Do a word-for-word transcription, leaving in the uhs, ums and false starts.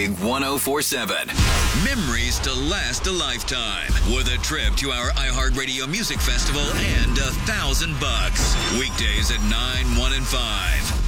Magic one oh four seven. Memories to last a lifetime with a trip to our iHeartRadio Music Festival and a thousand bucks. Weekdays at nine, one, and five.